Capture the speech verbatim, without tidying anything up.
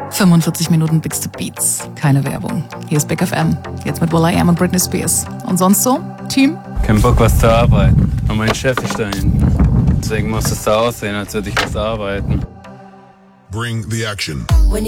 fünfundvierzig Minuten dickste Beats. Keine Werbung. Hier ist Big F M. Jetzt mit will.i.am und Britney Spears. Und sonst so? Team? Kein Bock, was zu arbeiten. Und mein Chef ist da hinten. Deswegen muss es so aussehen, als würde ich was arbeiten. Bring the action. When